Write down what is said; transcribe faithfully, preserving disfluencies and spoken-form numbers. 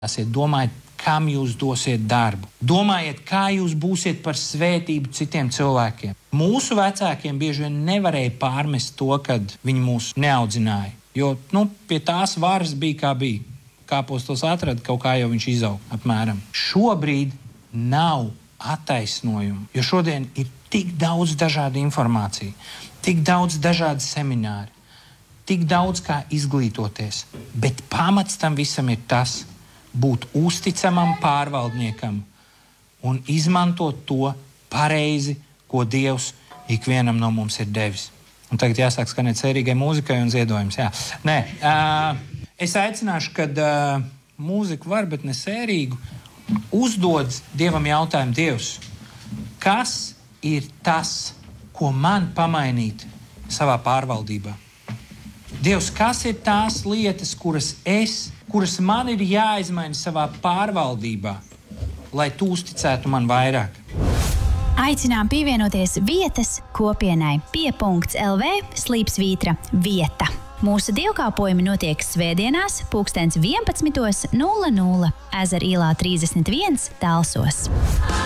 Domājiet, kam jūs dosiet darbu. Domājiet, kā jūs būsiet par svētību citiem cilvēkiem. Mūsu vecākiem bieži vien nevarēja pārmest to, kad viņi mūs neaudzināja. Jo nu, pie tās varas bija kā bija. Kā apostols atrada, kaut kā jau viņš izauga apmēram. Šobrīd nav attaisnojumu, jo šodien ir tik daudz dažādu informāciju, tik daudz dažādu semināru, tik daudz kā izglītoties. Bet pamats tam visam ir tas, būt uzticamam pārvaldniekam un izmantot to pareizi, ko Dievs ikvienam no mums ir devis. Un tagad jāsāk skanēt sērīgai mūzikai un ziedojums. Jā. Nē, uh, es aicināšu, kad uh, mūziku var, bet ne sērīgu, uzdod Dievam jautājumu: Dievs, kas ir tas, ko man pamainīt savā pārvaldībā? Dievs, kas ir tās lietas, kuras es, kuras man ir jāizmaina savā pārvaldībā, lai tu uzticētu man vairāk? Aicinām pievienoties vietas kopienai pie punkts el vē slīpsvītra vieta. Mūsu dievkalpojumi notiek svētdienās pulkstens vienpadsmitos nulle nulle Ezera ielā trīsdesmit viens Talsos.